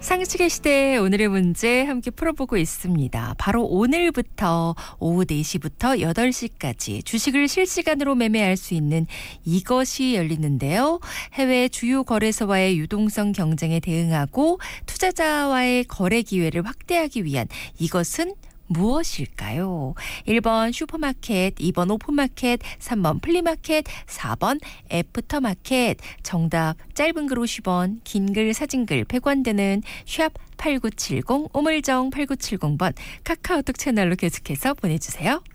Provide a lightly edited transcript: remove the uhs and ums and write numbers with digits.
상식의 시대 오늘의 문제 함께 풀어보고 있습니다. 바로 오늘부터 오후 4시부터 8시까지 주식을 실시간으로 매매할 수 있는 이것이 열리는데요. 해외 주요 거래소와의 유동성 경쟁에 대응하고 투자자와의 거래 기회를 확대하기 위한 이것은 무엇일까요? 1번 슈퍼마켓, 2번 오픈마켓, 3번 플리마켓, 4번 애프터마켓. 정답 짧은 글 50원, 긴 글 사진글 100원 드는 샵 8970 오물정 8970번 카카오톡 채널로 계속해서 보내주세요.